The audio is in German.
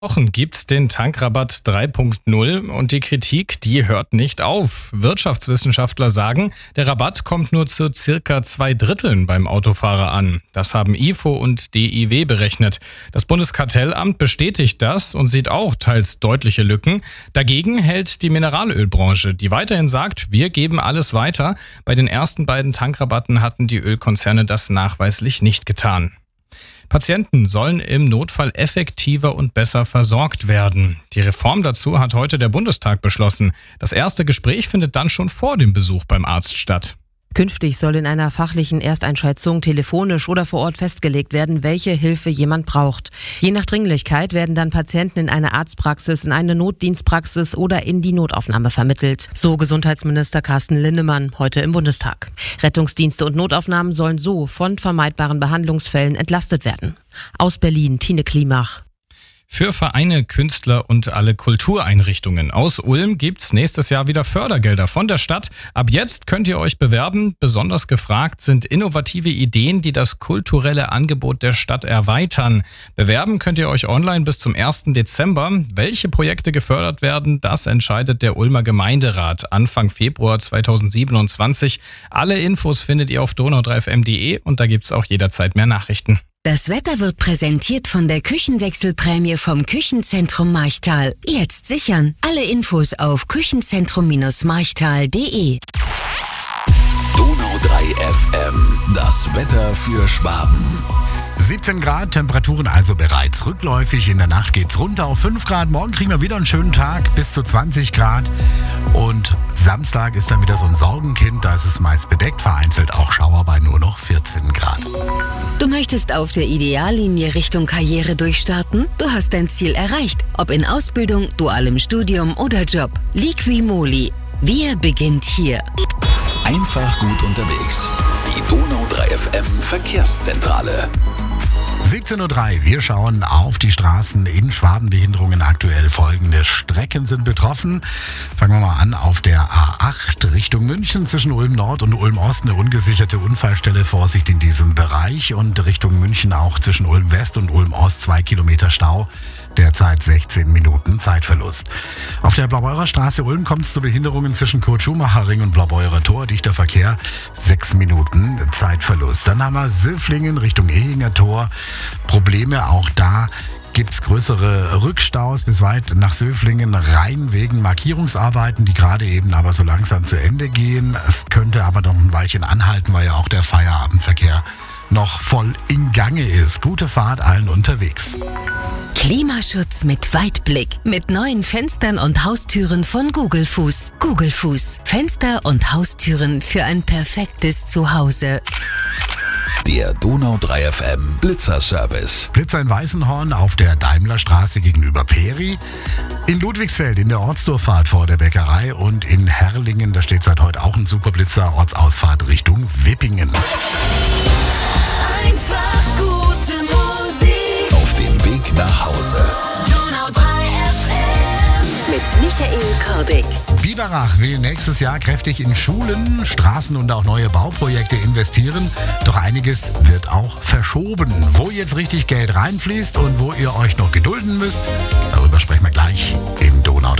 Wochen gibt's den Tankrabatt 3.0 und die Kritik, die hört nicht auf. Wirtschaftswissenschaftler sagen, der Rabatt kommt nur zu circa 2/3 beim Autofahrer an. Das haben IFO und DIW berechnet. Das Bundeskartellamt bestätigt das und sieht auch teils deutliche Lücken. Dagegen hält die Mineralölbranche, die weiterhin sagt, wir geben alles weiter. Bei den ersten beiden Tankrabatten hatten die Ölkonzerne das nachweislich nicht getan. Patienten sollen im Notfall effektiver und besser versorgt werden. Die Reform dazu hat heute der Bundestag beschlossen. Das erste Gespräch findet dann schon vor dem Besuch beim Arzt statt. Künftig soll in einer fachlichen Ersteinschätzung telefonisch oder vor Ort festgelegt werden, welche Hilfe jemand braucht. Je nach Dringlichkeit werden dann Patienten in eine Arztpraxis, in eine Notdienstpraxis oder in die Notaufnahme vermittelt. So Gesundheitsminister Carsten Linnemann heute im Bundestag. Rettungsdienste und Notaufnahmen sollen so von vermeidbaren Behandlungsfällen entlastet werden. Aus Berlin, Tine Klimach. Für Vereine, Künstler und alle Kultureinrichtungen aus Ulm gibt's nächstes Jahr wieder Fördergelder von der Stadt. Ab jetzt könnt ihr euch bewerben. Besonders gefragt sind innovative Ideen, die das kulturelle Angebot der Stadt erweitern. Bewerben könnt ihr euch online bis zum 1. Dezember. Welche Projekte gefördert werden, das entscheidet der Ulmer Gemeinderat Anfang Februar 2027. Alle Infos findet ihr auf donau3fm.de und da gibt's auch jederzeit mehr Nachrichten. Das Wetter wird präsentiert von der Küchenwechselprämie vom Küchenzentrum Marchtal. Jetzt sichern. Alle Infos auf küchenzentrum-marchtal.de. Donau 3 FM. Das Wetter für Schwaben. 17 Grad, Temperaturen also bereits rückläufig. In der Nacht geht's runter auf 5 Grad. Morgen kriegen wir wieder einen schönen Tag, bis zu 20 Grad. Und Samstag ist dann wieder so ein Sorgenkind. Da ist es meist bedeckt, vereinzelt auch Schauer bei nur noch 14 Grad. Du möchtest auf der Ideallinie Richtung Karriere durchstarten? Du hast dein Ziel erreicht. Ob in Ausbildung, dualem Studium oder Job. Liqui-Moly. Wir beginnt hier. Einfach gut unterwegs. Die Donau 3 FM Verkehrszentrale. 17:03 Uhr, wir schauen auf die Straßen in Schwabenbehinderungen. Aktuell folgende Strecken sind betroffen. Fangen wir mal an auf der A8 Richtung München zwischen Ulm Nord und Ulm Ost. Eine ungesicherte Unfallstelle, Vorsicht in diesem Bereich. Und Richtung München auch zwischen Ulm West und Ulm Ost 2 Kilometer Stau. Derzeit 16 Minuten Zeitverlust. Auf der Blaubeurer Straße Ulm kommt es zu Behinderungen zwischen Kurt-Schumacher-Ring und Blaubeurer Tor. Dichter Verkehr, 6 Minuten Zeitverlust. Dann haben wir Söflingen Richtung Ehinger Tor. Probleme auch da. Gibt's größere Rückstaus bis weit nach Söflingen rein wegen Markierungsarbeiten, die gerade eben aber so langsam zu Ende gehen. Es könnte aber noch ein Weilchen anhalten, weil ja auch der Feierabendverkehr noch voll in Gange ist. Gute Fahrt allen unterwegs. Klimaschutz mit Weitblick. Mit neuen Fenstern und Haustüren von Gugelfuß. Gugelfuß. Fenster und Haustüren für ein perfektes Zuhause. Der Donau 3 FM Blitzerservice. Blitzer in Weißenhorn auf der Daimlerstraße gegenüber Peri. In Ludwigsfeld in der Ortsdurchfahrt vor der Bäckerei und in Herrlingen, da steht seit heute auch ein Superblitzer, Ortsausfahrt Richtung Wippingen. Einfach gute Musik. Auf dem Weg nach Hause. Donau 3 FM. Mit Michael Kordick. Biberach will nächstes Jahr kräftig in Schulen, Straßen und auch neue Bauprojekte investieren. Doch einiges wird auch verschoben. Wo jetzt richtig Geld reinfließt und wo ihr euch noch gedulden müsst, darüber sprechen wir gleich im Donau 3